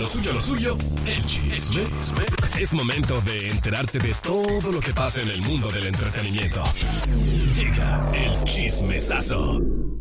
Lo suyo, el chisme. Es momento de enterarte de todo lo que pasa en el mundo del entretenimiento. Llega el chismesazo.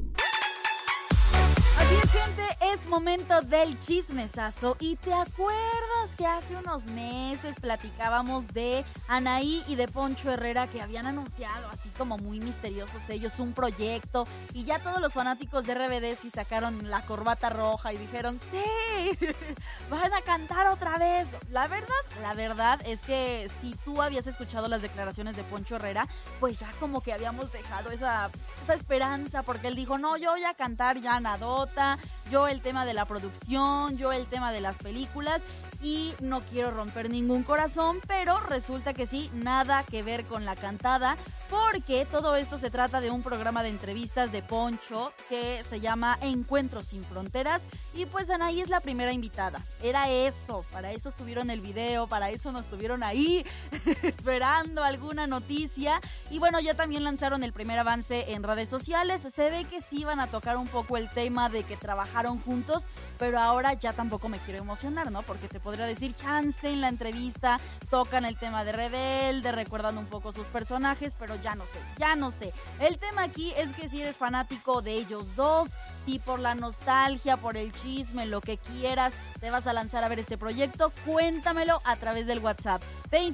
Así es, gente, es momento del chismesazo. ¿Y te acuerdas que hace unos meses platicábamos de Anaí y de Poncho Herrera, que habían anunciado así como muy misteriosos ellos un proyecto? Y ya todos los fanáticos de RBD sí sacaron la corbata roja y dijeron, ¡sí! ¡Van a cantar otra vez! La verdad es que si tú habías escuchado las declaraciones de Poncho Herrera, pues ya como que habíamos dejado esa esperanza, porque él dijo, no, yo voy a cantar ya Nadota, yo el tema de la producción, yo el tema de las películas, y no quiero romper ningún corazón, pero resulta que sí, nada que ver con la cantada, porque todo esto se trata de un programa de entrevistas de Poncho que se llama Encuentros sin Fronteras, y pues Anaí es la primera invitada. Era eso, para eso subieron el video, para eso nos tuvieron ahí esperando alguna noticia, y bueno, ya también lanzaron el primer avance en redes sociales. Se ve que sí van a tocar un poco el tema de que trabajaron juntos, pero ahora ya tampoco me quiero emocionar, ¿no? Porque te podría decir, chance en la entrevista tocan el tema de Rebelde, recuerdan un poco sus personajes, pero ya no sé. El tema aquí es que si eres fanático de ellos dos, y por la nostalgia, por el chisme, lo que quieras, te vas a lanzar a ver este proyecto, cuéntamelo a través del WhatsApp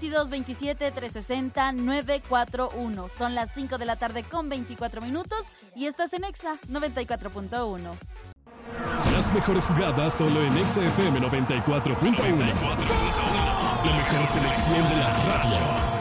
2227-360-941. Son las 5 de la tarde con 24 minutos y estás en Exa 94.1. Las mejores jugadas solo en Exa FM 94.1. La mejor selección de la radio.